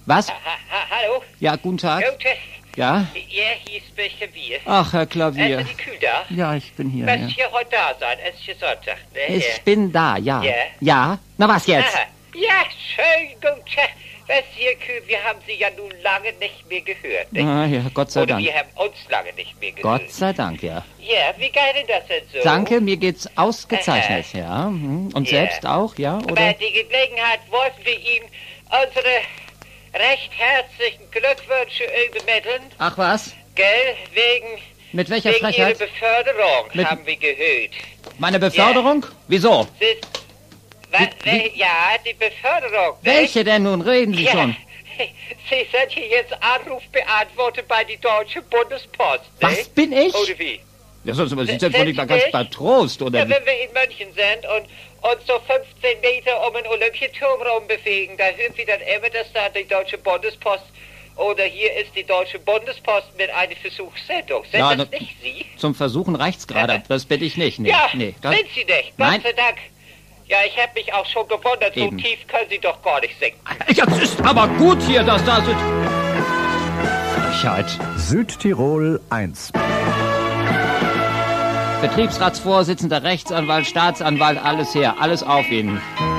Was? Hallo? Ja, guten Tag. Ja? Ja, hier ist Klavier. Ach, Herr Klavier. Ist die Kühl da? Ja, ich bin hier. Was Ja. hier heute da sein? Es ist hier Sonntag, ne? Ich bin da, ja. Ja? Ja? Na, was jetzt? Aha. Ja, schön, gut. Was hier, Kühl, wir haben Sie ja nun lange nicht mehr gehört, ne? Ah, ja, Gott sei Oder Dank. wir haben uns lange nicht mehr gehört. Gott sei Dank, ja. Ja, wie geil denn das denn so? Danke, mir geht's ausgezeichnet, ja. Und Ja. selbst auch, ja, Bei oder? der Gelegenheit wollten wir Ihnen unsere recht herzlichen Glückwünsche übermitteln. Ach was? Gell? Mit welcher Wegen Ihrer Frechheit? Beförderung Mit- haben wir gehört. Meine Beförderung? Wieso? Ja, die Beförderung. ne? Welche denn nun? Reden Sie Ja. schon. Sie sind hier jetzt Anrufbeantworter bei die Deutsche Bundespost, ne? Was bin ich? Oder wie? Ja, sonst sind Sind Sie wohl nicht mal ganz Sie bei Trost, oder Ja, wie? wenn wir in München sind und so 15 Meter um den Olympiaturm rumbewegen, da hören wir dann immer, dass da die Deutsche Bundespost oder hier ist die Deutsche Bundespost mit einer Versuchssendung. Sind Ja, das na- nicht Sie? Zum Versuchen reicht's gerade. Das bin ich nicht. Nee, Ja, nee. Das, sind Sie nicht. Nein. Gott sei Dank. Ja, ich habe mich auch schon gewundert, Eben. so tief können Sie doch gar nicht singen. ja, es ist aber gut hier, dass da sind. Frechheit. Südtirol 1. Betriebsratsvorsitzender, Rechtsanwalt, Staatsanwalt, alles her. Alles auf Ihnen.